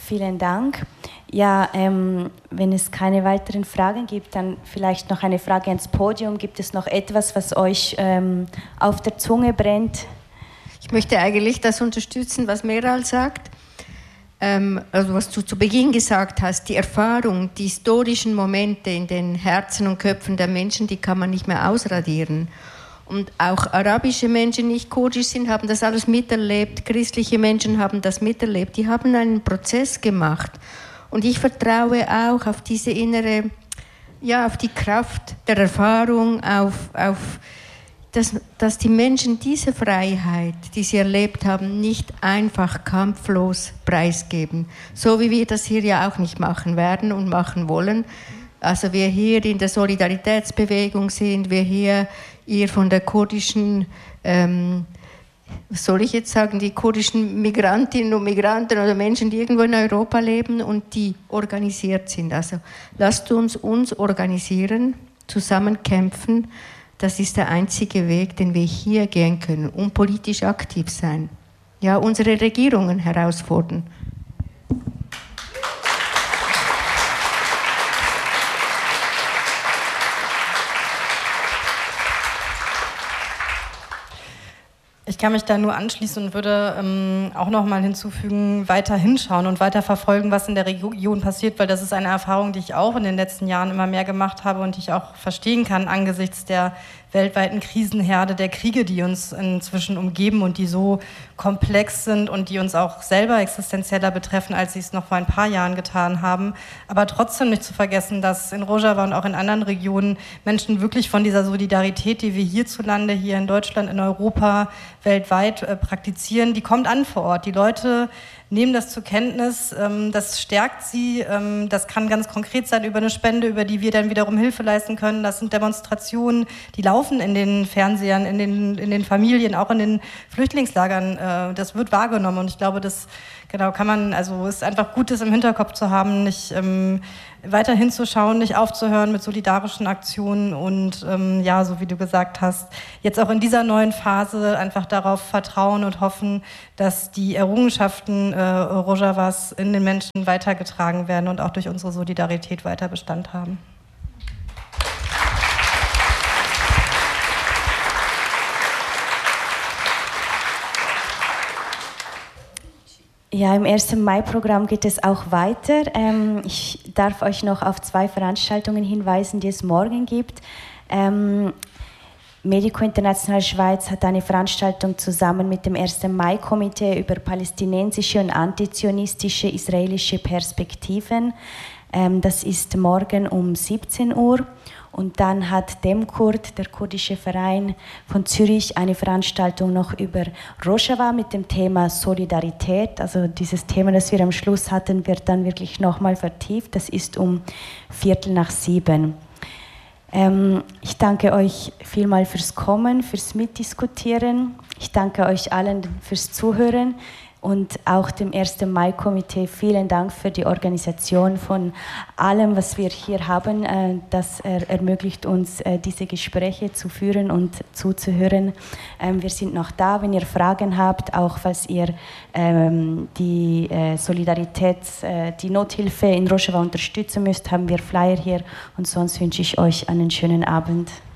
Vielen Dank. Ja, wenn es keine weiteren Fragen gibt, dann vielleicht noch eine Frage ans Podium. Gibt es noch etwas, was euch auf der Zunge brennt? Ich möchte eigentlich das unterstützen, was Meral sagt. Also was du zu Beginn gesagt hast, die Erfahrung, die historischen Momente in den Herzen und Köpfen der Menschen, die kann man nicht mehr ausradieren. Und auch arabische Menschen, die nicht kurdisch sind, haben das alles miterlebt. Christliche Menschen haben das miterlebt. Die haben einen Prozess gemacht. Und ich vertraue auch auf diese innere, ja, auf die Kraft der Erfahrung, dass die Menschen diese Freiheit, die sie erlebt haben, nicht einfach kampflos preisgeben. So wie wir das hier ja auch nicht machen werden und machen wollen. Also wir hier in der Solidaritätsbewegung sind, ihr von der kurdischen, was soll ich jetzt sagen, die kurdischen Migrantinnen und Migranten oder Menschen, die irgendwo in Europa leben und die organisiert sind. Also lasst uns organisieren, zusammen kämpfen. Das ist der einzige Weg, den wir hier gehen können und politisch aktiv sein. Ja, unsere Regierungen herausfordern. Ich kann mich da nur anschließen und würde auch noch mal hinzufügen, weiter hinschauen und weiter verfolgen, was in der Region passiert, weil das ist eine Erfahrung, die ich auch in den letzten Jahren immer mehr gemacht habe und die ich auch verstehen kann angesichts der weltweiten Krisenherde, der Kriege, die uns inzwischen umgeben und die so komplex sind und die uns auch selber existenzieller betreffen, als sie es noch vor ein paar Jahren getan haben. Aber trotzdem nicht zu vergessen, dass in Rojava und auch in anderen Regionen Menschen wirklich von dieser Solidarität, die wir hierzulande, hier in Deutschland, in Europa, weltweit praktizieren, die kommt an vor Ort. Die Leute nehmen das zur Kenntnis, das stärkt sie, das kann ganz konkret sein über eine Spende, über die wir dann wiederum Hilfe leisten können. Das sind Demonstrationen, die laufen in den Fernsehern, in den Familien, auch in den Flüchtlingslagern. Das wird wahrgenommen und ich glaube, das kann man, also ist einfach gut, das im Hinterkopf zu haben, nicht weiter hinzuschauen, nicht aufzuhören mit solidarischen Aktionen und ja, so wie du gesagt hast, jetzt auch in dieser neuen Phase einfach darauf vertrauen und hoffen, dass die Errungenschaften Rojavas in den Menschen weitergetragen werden und auch durch unsere Solidarität weiter Bestand haben. Ja, im 1. Mai-Programm geht es auch weiter. Ich darf euch noch auf 2 Veranstaltungen hinweisen, die es morgen gibt. Medico International Schweiz hat eine Veranstaltung zusammen mit dem 1. Mai-Komitee über palästinensische und antizionistische israelische Perspektiven. Das ist morgen um 17 Uhr. Und dann hat Demkurd, der kurdische Verein von Zürich, eine Veranstaltung noch über Rojava mit dem Thema Solidarität. Also dieses Thema, das wir am Schluss hatten, wird dann wirklich nochmal vertieft. Das ist um 6:15. Ich danke euch vielmals fürs Kommen, fürs Mitdiskutieren. Ich danke euch allen fürs Zuhören. Und auch dem 1. Mai-Komitee vielen Dank für die Organisation von allem, was wir hier haben. Das ermöglicht uns, diese Gespräche zu führen und zuzuhören. Wir sind noch da, wenn ihr Fragen habt, auch falls ihr die die Nothilfe in Rojava unterstützen müsst, haben wir Flyer hier. Und sonst wünsche ich euch einen schönen Abend.